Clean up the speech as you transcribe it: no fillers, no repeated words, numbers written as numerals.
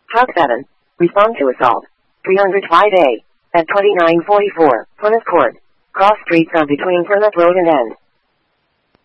Hub 7. Respond to assault. 305A. At 2944, Plymouth Court. Cross streets on between Plymouth Road and N.